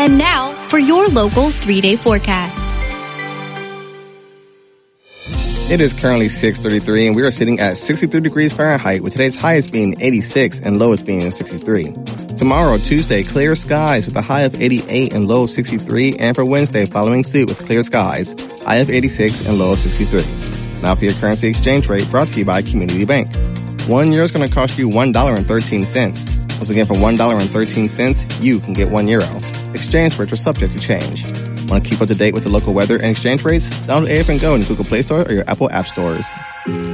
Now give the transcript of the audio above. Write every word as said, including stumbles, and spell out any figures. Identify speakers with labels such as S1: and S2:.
S1: And now for your local three-day forecast.
S2: It is currently six thirty-three and we are sitting at sixty-three degrees Fahrenheit with today's highest being eighty-six and lowest being sixty-three. Tomorrow, Tuesday, clear skies with a high of eighty-eight and low of sixty-three, and for Wednesday, following suit with clear skies, high of eighty-six and low of sixty-three. Now for your currency exchange rate brought to you by Community Bank. One euro is going to cost you one dollar and thirteen cents. Once again, for one dollar and thirteen cents, you can get one euro. Exchange rates are subject to change. Want to keep up to date with the local weather and exchange rates? Download A F and Go in the Google Play Store or your Apple App Stores.